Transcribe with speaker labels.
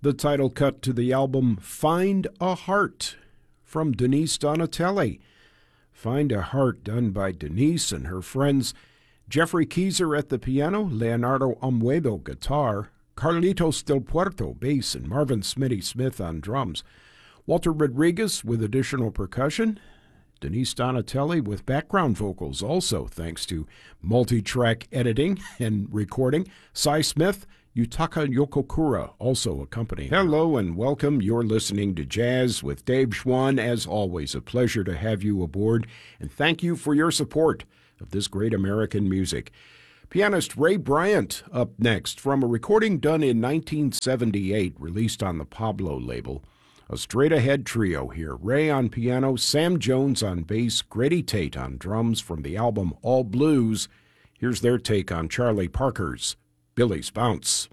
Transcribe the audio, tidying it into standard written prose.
Speaker 1: The title cut to the album Find a Heart from Denise Donatelli. Find a Heart done by Denise and her friends. Jeffrey Keyser at the piano, Leonardo Amuedo guitar, Carlitos Del Puerto bass, and Marvin Smitty Smith on drums. Walter Rodriguez with additional percussion. Denise Donatelli with background vocals also, thanks to multi-track editing and recording. Cy Smith, Yutaka Yokokura also accompanying. Hello and welcome. You're listening to Jazz with Dave Schwann. As always, a pleasure to have you aboard, and thank you for your support of this great American music. Pianist Ray Bryant up next from a recording done in 1978, released on the Pablo label. A straight-ahead trio here. Ray on piano, Sam Jones on bass, Grady Tate on drums from the album All Blues. Here's their take on Charlie Parker's Billy's Bounce.